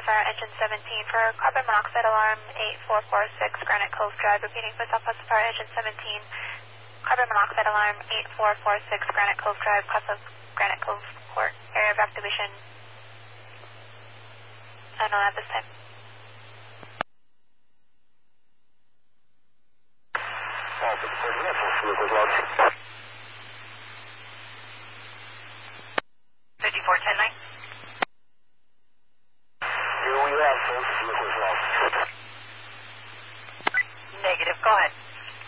for engine 17 for carbon monoxide alarm 8446 Granite Cove Drive. Repeating for Southwest for engine 17. Carbon monoxide alarm 8446 Granite Cove Drive, cross of Granite Cove Port. Area of activation unknown at this time. All 5410-9. Here we have both vehicles lost. Negative, go ahead.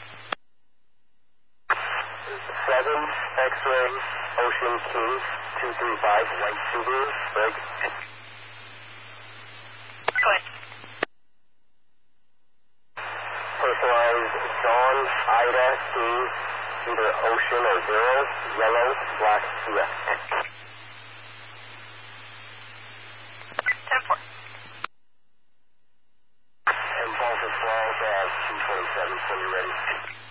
7 X-Ray Ocean King 235 White Subaru, break. Go ahead. Personalized Dawn Ida King, either Ocean or Zero, yellow, black Kia. 10-4. And Baltic 12 as 227 when you're ready.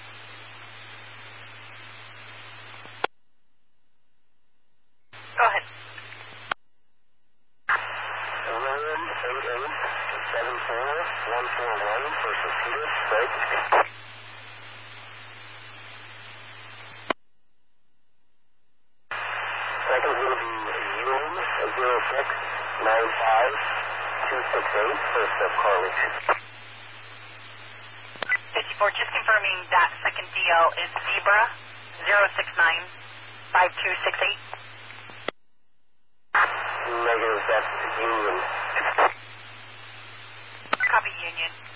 Go ahead. William 88-74141 for Peter, break. Second's going to be Union 0695-268 for Carly. 54, just confirming that second DL is Zebra 069-5268. Negative, that's Union. Copy, Union.